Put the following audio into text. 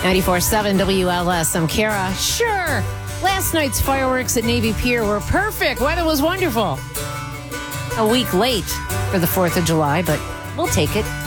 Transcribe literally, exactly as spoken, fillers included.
ninety-four point seven W L S. I'm Kara. Sure, last night's fireworks at Navy Pier were perfect. Weather was wonderful. A week late for the fourth of July, but we'll take it.